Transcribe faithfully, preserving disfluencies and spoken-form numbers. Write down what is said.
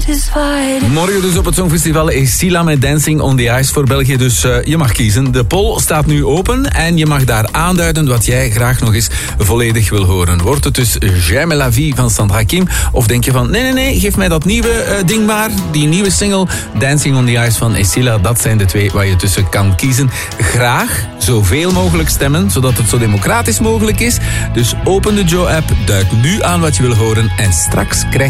Morgen dus op het Songfestival is Sila met Dancing on the Ice voor België. Dus uh, je mag kiezen. De poll staat nu open en je mag daar aanduiden wat jij graag nog eens volledig wil horen. Wordt het dus J'aime la vie van Sandra Kim? Of denk je van, nee, nee, nee, geef mij dat nieuwe uh, ding maar. Die nieuwe single, Dancing on the Ice van Sila. Dat zijn de twee waar je tussen kan kiezen. Graag zoveel mogelijk stemmen, zodat het zo democratisch mogelijk is. Dus open de Joe-app, duid nu aan wat je wil horen en straks krijg